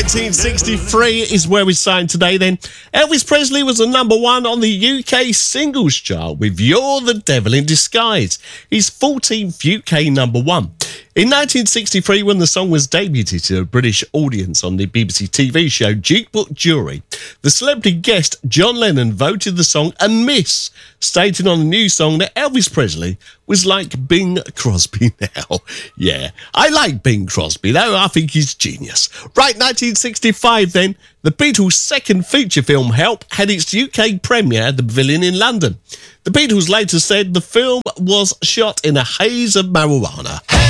1963 is where we signed today then. Elvis Presley was the number one on the UK singles chart with You're the Devil in Disguise, his 14th UK number one. In 1963, when the song was debuted to a British audience on the BBC TV show Jukebox Jury, the celebrity guest John Lennon voted the song a miss, stating on the new song that Elvis Presley was like Bing Crosby now. Yeah, I like Bing Crosby though, I think he's genius. Right, 1965 then, the Beatles' second feature film Help had its UK premiere at the Pavilion in London. The Beatles later said the film was shot in a haze of marijuana.